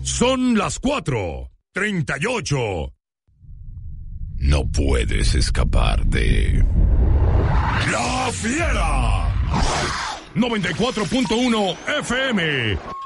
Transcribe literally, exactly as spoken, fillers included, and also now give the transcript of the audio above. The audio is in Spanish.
Son las cuatro treinta y ocho. No puedes escapar de... ¡La Fiera! noventa y cuatro punto uno F M.